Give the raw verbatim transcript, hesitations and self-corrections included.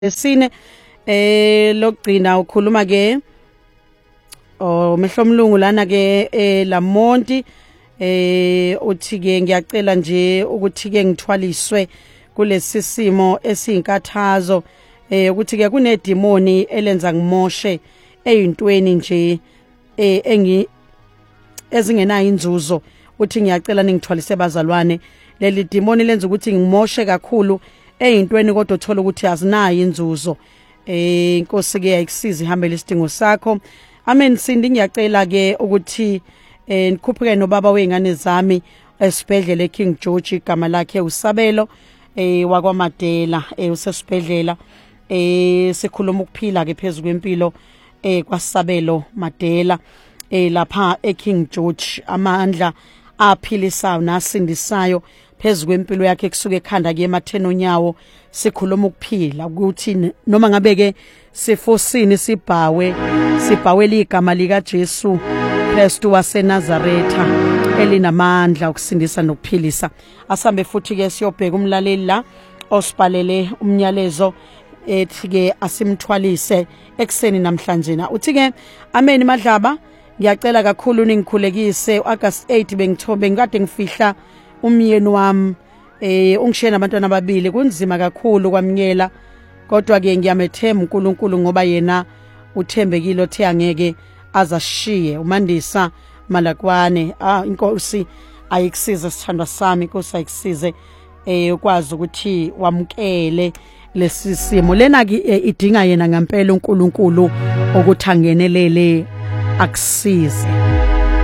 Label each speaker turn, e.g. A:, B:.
A: Esine eh lokugcina ukhuluma ke o mehlomlungu lana ke eh Lamonti eh uthi ke ngiyacela nje ukuthi ke ngithwaliswe kulesi simo esinkathazo eh ukuthi ke kunedemoni elenza ngimoshe eyintweni nje eh engi ezingenayo inzuzo uthi ngiyacela ningithwalise bazalwane leli demoni lenza ukuthi ngimoshe kakhulu eyintweni kodwa uthola ukuthi azinayo inzuzo eh inkosi ke ayikusiza ihambele isidingo sakho amen sindi ngiyacela ke ukuthi eh nikhuphuke nobaba weingane zami esibhedlela eKing George igama lakhe uSabelo eh wakwaMadela eh usesibhedlela eh sikhuluma ukuphila ke phezulu kwempilo eh kwaSabelo Madela eh lapha eKing George amandla aphilisayo nasindisayo phezulu kwempilo yakhe kusuka ekhanda ke ematheni onyawo sikhuluma ukuphila ukuthi noma ngabe ke sifosini sibhawe sibhawela igama lika Jesu Kristu waseNazaretha elinamandla ukusindisa nokuphilisa asambe futhi ke siyobheka umlaleli la osipalele umnyalezo ethi ke asimthwalise ekseni namhlanje na uthi ke amen madlaba ngiyacela kakhulu ningikhulekise August eight bengithobe ngikade ngifihla umyeni wami eh ungishiye nabantwana ababili kunzima kakhulu kwamnyela kodwa ke ngiyamethemba uNkulunkulu ngoba yena uthembekile othe angeke azashiye uMandisa Malakwane ah inkosi ayikusize sithandwa sami inkosi ayikusize eh ukwazi ukuthi wamukele lesi simo lena idinga yena ngempela uNkulunkulu ukuthi angenelele akusize.